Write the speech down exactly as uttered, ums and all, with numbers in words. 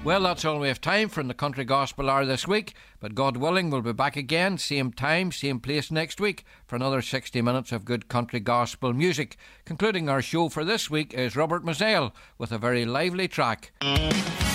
Well, that's all we have time for in the Country Gospel Hour this week, but God willing, we'll be back again, same time, same place next week for another sixty minutes of good country gospel music. Concluding our show for this week is Robert Mazzell with a very lively track.